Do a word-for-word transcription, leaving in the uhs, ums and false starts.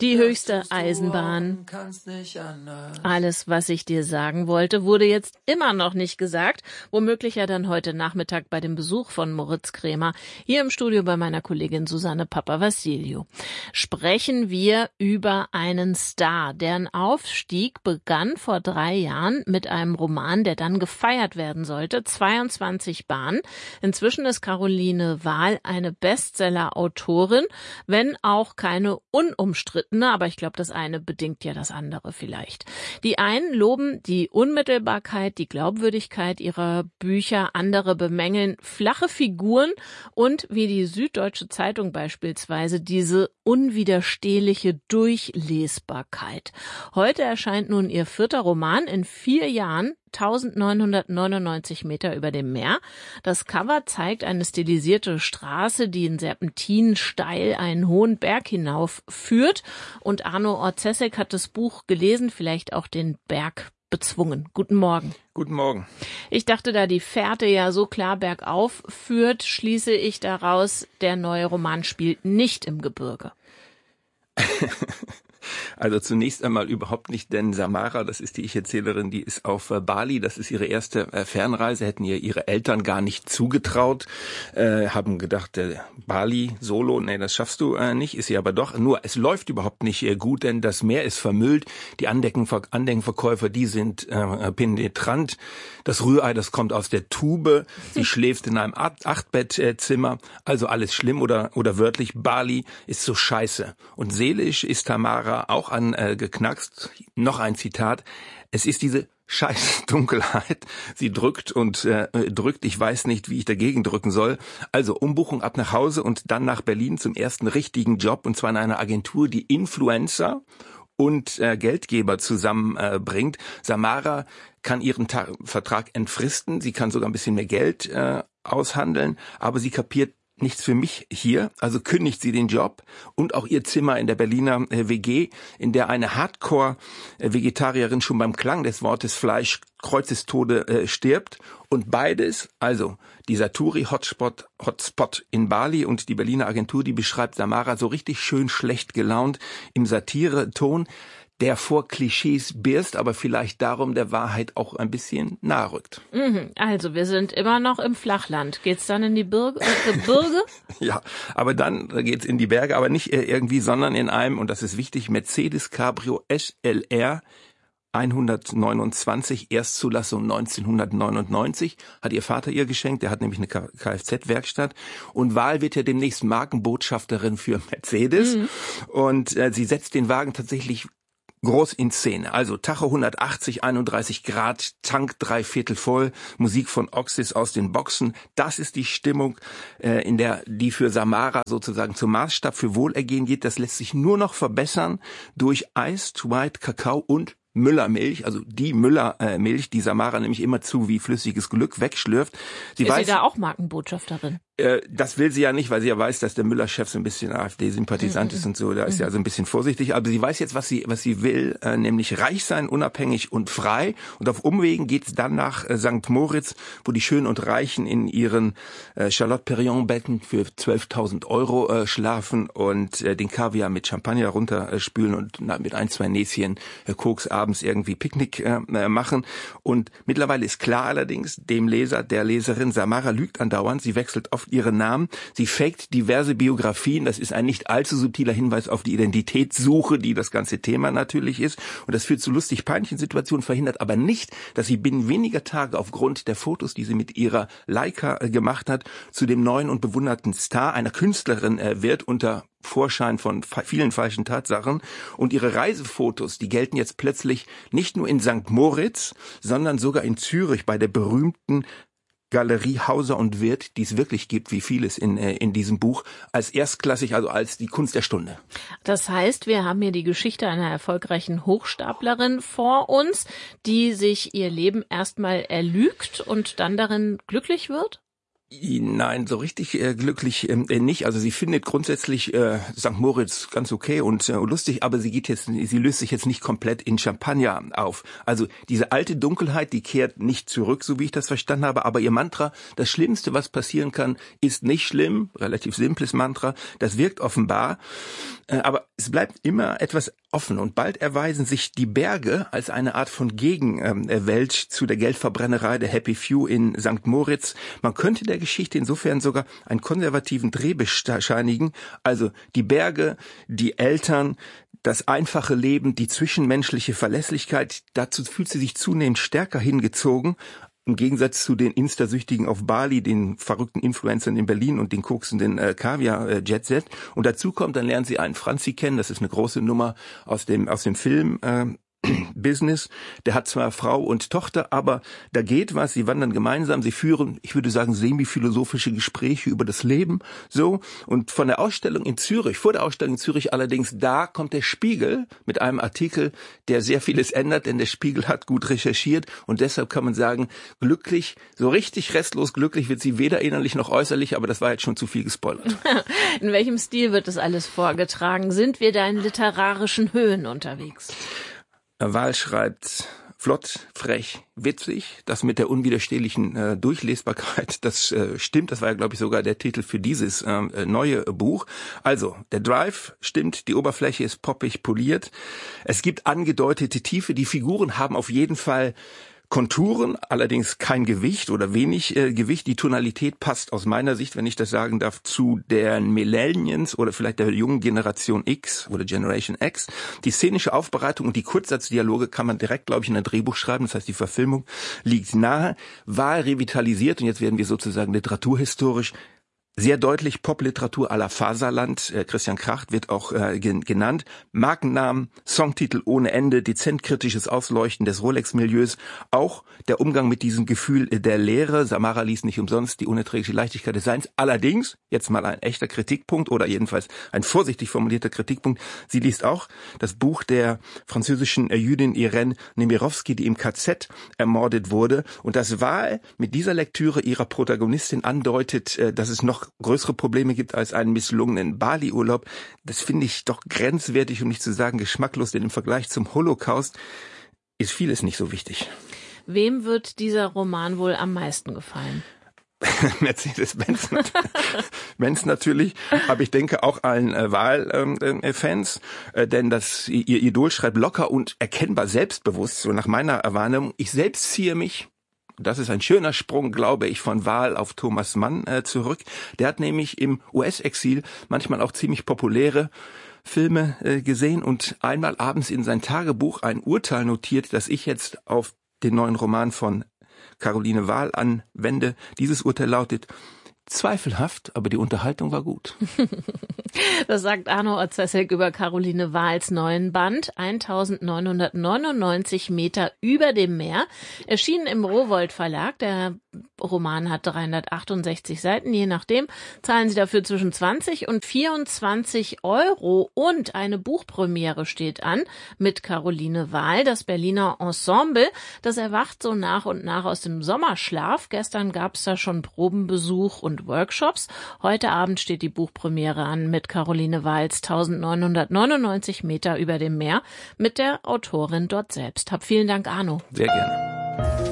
Die höchste Eisenbahn. Alles, was ich dir sagen wollte, wurde jetzt immer noch nicht gesagt. Womöglich ja dann heute Nachmittag bei dem Besuch von Moritz Cremer hier im Studio bei meiner Kollegin Susanne Papavassiliou. Sprechen wir über einen Star, deren Aufstieg begann vor drei Jahren mit einem Roman, der dann gefeiert werden sollte. zweiundzwanzig Bahnen. Inzwischen ist Caroline Wahl eine Bestseller-Autorin, wenn auch keine unumstrittene, aber ich glaube, das eine bedingt ja das andere vielleicht. Die einen loben die Unmittelbarkeit, die Glaubwürdigkeit ihrer Bücher, andere bemängeln flache Figuren und, wie die Süddeutsche Zeitung beispielsweise, diese unwiderstehliche Durchlesbarkeit. Heute erscheint nun ihr vierter Roman in vier Jahren, neunzehnhundertneunundneunzig Meter über dem Meer. Das Cover zeigt eine stilisierte Straße, die in Serpentinen steil einen hohen Berg hinauf führt. Und Arno Orzesek hat das Buch gelesen, vielleicht auch den Berg bezwungen. Guten Morgen. Guten Morgen. Ich dachte, da die Fährte ja so klar bergauf führt, schließe ich daraus, der neue Roman spielt nicht im Gebirge. Also zunächst einmal überhaupt nicht, denn Samara, das ist die Ich-Erzählerin, die ist auf äh, Bali, das ist ihre erste äh, Fernreise, hätten ihr ihre Eltern gar nicht zugetraut, äh, haben gedacht, äh, Bali, Solo, nee, das schaffst du äh, nicht, ist sie aber doch. Nur, es läuft überhaupt nicht äh, gut, denn das Meer ist vermüllt, die Andecken, Andeckenverkäufer, die sind äh, penetrant, das Rührei, das kommt aus der Tube, sie schläft in einem Achtbettzimmer, also alles schlimm oder, oder wörtlich, Bali ist so scheiße. Und seelisch ist Tamara auch angeknackst. Noch ein Zitat. Es ist diese scheiß Dunkelheit. Sie drückt und äh, drückt. Ich weiß nicht, wie ich dagegen drücken soll. Also Umbuchung ab nach Hause und dann nach Berlin zum ersten richtigen Job. Und zwar in einer Agentur, die Influencer und äh, Geldgeber zusammenbringt. Äh, Samara kann ihren Ta- Vertrag entfristen. Sie kann sogar ein bisschen mehr Geld äh, aushandeln. Aber sie kapiert nichts für mich hier, also kündigt sie den Job und auch ihr Zimmer in der Berliner äh, W G, in der eine Hardcore-Vegetarierin schon beim Klang des Wortes Fleisch Kreuzestode äh, stirbt. Und beides, also dieser Touri-Hotspot Hotspot in Bali und die Berliner Agentur, die beschreibt Samara so richtig schön schlecht gelaunt im Satire-Ton, der vor Klischees birst, aber vielleicht darum der Wahrheit auch ein bisschen nahe rückt. Also, wir sind immer noch im Flachland. Geht's dann in die Birge, äh, Gebirge? Ja, aber dann geht's in die Berge, aber nicht irgendwie, sondern in einem, und das ist wichtig, Mercedes Cabrio S L R hundertneunundzwanzig, Erstzulassung neunzehnhundertneunundneunzig, hat ihr Vater ihr geschenkt, der hat nämlich eine Kfz-Werkstatt und Wahl wird ja demnächst Markenbotschafterin für Mercedes mhm. und äh, sie setzt den Wagen tatsächlich groß in Szene. Also Tacho hundertachtzig, einunddreißig Grad, Tank drei Viertel voll, Musik von Oxys aus den Boxen. Das ist die Stimmung, äh, in der die für Samara sozusagen zum Maßstab für Wohlergehen geht. Das lässt sich nur noch verbessern durch Iced White Kakao und Müllermilch, also die Müllermilch, die Samara nämlich immerzu wie flüssiges Glück wegschlürft. Sie ist weiß, sie da auch Markenbotschafterin? Äh, das will sie ja nicht, weil sie ja weiß, dass der Müller-Chef so ein bisschen AfD-Sympathisant mhm. ist und so. Da ist sie also ein bisschen vorsichtig. Aber sie weiß jetzt, was sie was sie will, äh, nämlich reich sein, unabhängig und frei. Und auf Umwegen geht's dann nach äh, Sankt Moritz, wo die Schönen und Reichen in ihren äh, Charlotte-Perriand-Betten für zwölftausend Euro äh, schlafen und äh, den Kaviar mit Champagner runterspülen äh, und na, mit ein, zwei Näschen äh, Koks abends irgendwie Picknick äh, machen. Und mittlerweile ist klar allerdings dem Leser, der Leserin, Samara lügt andauernd. Sie wechselt oft ihren Namen. Sie faked diverse Biografien. Das ist ein nicht allzu subtiler Hinweis auf die Identitätssuche, die das ganze Thema natürlich ist. Und das führt zu lustig peinlichen Situationen, verhindert aber nicht, dass sie binnen weniger Tage aufgrund der Fotos, die sie mit ihrer Leica gemacht hat, zu dem neuen und bewunderten Star einer Künstlerin wird unter Vorschein von vielen falschen Tatsachen. Und ihre Reisefotos, die gelten jetzt plötzlich nicht nur in Sankt Moritz, sondern sogar in Zürich bei der berühmten Galerie Hauser und Wirth, die es wirklich gibt, wie vieles in, äh, in diesem Buch, als erstklassig, also als die Kunst der Stunde. Das heißt, wir haben hier die Geschichte einer erfolgreichen Hochstaplerin vor uns, die sich ihr Leben erstmal erlügt und dann darin glücklich wird? Nein, so richtig äh, glücklich äh, nicht. Also sie findet grundsätzlich äh, Sankt Moritz ganz okay und äh, lustig, aber sie geht jetzt, sie löst sich jetzt nicht komplett in Champagner auf. Also diese alte Dunkelheit, die kehrt nicht zurück, so wie ich das verstanden habe. Aber ihr Mantra, das Schlimmste, was passieren kann, ist nicht schlimm. Relativ simples Mantra. Das wirkt offenbar. Aber es bleibt immer etwas offen und bald erweisen sich die Berge als eine Art von Gegenwelt zu der Geldverbrennerei der Happy Few in Sankt Moritz. Man könnte der Geschichte insofern sogar einen konservativen Dreh bescheinigen. Also die Berge, die Eltern, das einfache Leben, die zwischenmenschliche Verlässlichkeit, dazu fühlt sie sich zunehmend stärker hingezogen. Im Gegensatz zu den Instasüchtigen auf Bali, den verrückten Influencern in Berlin und den koksenden äh, Kaviar-Jet-Set. Und dazu kommt, dann lernen sie einen Franzi kennen, das ist eine große Nummer aus dem aus dem Film äh, Business. Der hat zwar Frau und Tochter, aber da geht was. Sie wandern gemeinsam, sie führen, ich würde sagen, semi-philosophische Gespräche über das Leben. So. Und von der Ausstellung in Zürich, vor der Ausstellung in Zürich allerdings, da kommt der Spiegel mit einem Artikel, der sehr vieles ändert, denn der Spiegel hat gut recherchiert und deshalb kann man sagen, glücklich, so richtig restlos glücklich wird sie weder innerlich noch äußerlich, aber das war jetzt schon zu viel gespoilert. In welchem Stil wird das alles vorgetragen? Sind wir da in literarischen Höhen unterwegs? Wahl schreibt flott, frech, witzig. Das mit der unwiderstehlichen äh, Durchlesbarkeit, das äh, stimmt. Das war ja, glaube ich, sogar der Titel für dieses äh, neue Buch. Also, der Drive stimmt, die Oberfläche ist poppig poliert. Es gibt angedeutete Tiefe. Die Figuren haben auf jeden Fall Konturen, allerdings kein Gewicht oder wenig äh, Gewicht. Die Tonalität passt aus meiner Sicht, wenn ich das sagen darf, zu der Millennials oder vielleicht der jungen Generation X oder Generation X. Die szenische Aufbereitung und die Kurzsatzdialoge kann man direkt, glaube ich, in ein Drehbuch schreiben. Das heißt, die Verfilmung liegt nahe, war revitalisiert und jetzt werden wir sozusagen literaturhistorisch sehr deutlich Popliteratur à la Faserland. Äh, Christian Kracht wird auch äh, genannt. Markennamen, Songtitel ohne Ende, dezent kritisches Ausleuchten des Rolex-Milieus. Auch der Umgang mit diesem Gefühl der Leere. Samara liest nicht umsonst die unerträgliche Leichtigkeit des Seins. Allerdings, jetzt mal ein echter Kritikpunkt oder jedenfalls ein vorsichtig formulierter Kritikpunkt. Sie liest auch das Buch der französischen äh, Jüdin Irène Nemirovsky, die im K Z ermordet wurde. Und das Wahl mit dieser Lektüre ihrer Protagonistin andeutet, äh, dass es noch größere Probleme gibt als einen misslungenen Bali-Urlaub. Das finde ich doch grenzwertig, um nicht zu sagen geschmacklos, denn im Vergleich zum Holocaust ist vieles nicht so wichtig. Wem wird dieser Roman wohl am meisten gefallen? Mercedes-Benz Benz natürlich, aber ich denke auch allen äh, Wahlfans, äh, denn das ihr Idol schreibt locker und erkennbar selbstbewusst, so nach meiner Wahrnehmung. Ich selbst ziehe mich, das ist ein schöner Sprung, glaube ich, von Wahl auf Thomas Mann äh, zurück. Der hat nämlich im U S-Exil manchmal auch ziemlich populäre Filme äh, gesehen und einmal abends in sein Tagebuch ein Urteil notiert, das ich jetzt auf den neuen Roman von Caroline Wahl anwende. Dieses Urteil lautet: zweifelhaft, aber die Unterhaltung war gut. Das sagt Arno Otzesek über Caroline Wahls neuen Band, eintausendneunhundertneunundneunzig Meter über dem Meer, erschienen im Rowohlt Verlag. Der Roman hat dreihundertachtundsechzig Seiten, je nachdem zahlen Sie dafür zwischen zwanzig und vierundzwanzig Euro und eine Buchpremiere steht an mit Caroline Wahl. Das Berliner Ensemble, das erwacht so nach und nach aus dem Sommerschlaf. Gestern gab es da schon Probenbesuch und Workshops. Heute Abend steht die Buchpremiere an mit Caroline Wahls eintausendneunhundertneunundneunzig Meter über dem Meer mit der Autorin dort selbst. Hab vielen Dank, Arno. Sehr gerne.